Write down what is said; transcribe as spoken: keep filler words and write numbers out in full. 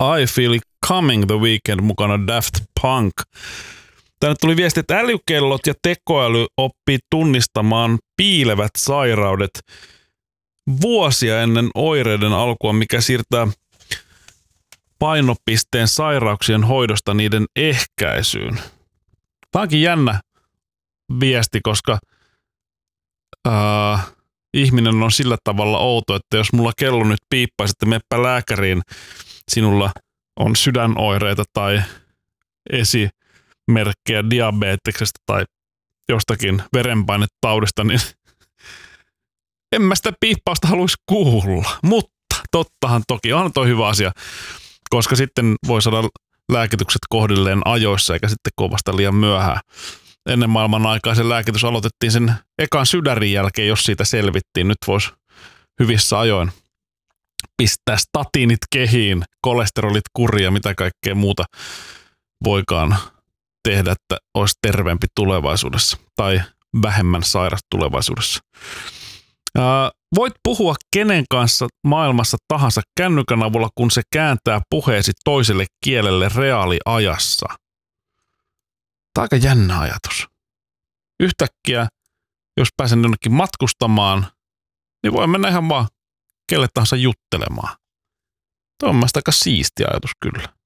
I Feel It Coming the Weekend mukana Daft Punk. Tänne tuli viesti, että älykellot ja tekoäly oppii tunnistamaan piilevät sairaudet vuosia ennen oireiden alkua, mikä siirtää painopisteen sairauksien hoidosta niiden ehkäisyyn. Tämä onkin jännä viesti, koska äh, ihminen on sillä tavalla outo, että jos mulla kello nyt piippaisi, että meppä lääkäriin, sinulla on sydänoireita tai esimerkkejä diabeteksestä tai jostakin verenpainetaudista, niin en mä sitä piippausta haluaisi kuulla. Mutta tottahan toki, onhan toi hyvä asia, koska sitten voi saada lääkitykset kohdilleen ajoissa eikä sitten kovasta liian myöhään. Ennen maailman aikaa se lääkitys aloitettiin sen ekan sydärin jälkeen, jos siitä selvittiin. Nyt voisi hyvissä ajoin pistää statiinit kehiin, kolesterolit kuriin ja mitä kaikkea muuta voikaan tehdä, että olisi terveempi tulevaisuudessa tai vähemmän sairas tulevaisuudessa. Ää, voit puhua kenen kanssa maailmassa tahansa kännykän avulla, kun se kääntää puheesi toiselle kielelle reaaliajassa. Tämä on aika jännä ajatus. Yhtäkkiä, jos pääsen jonnekin matkustamaan, niin voi mennä ihan vaan kelle tahansa juttelemaan. Tuo on mielestäni aika siisti ajatus kyllä.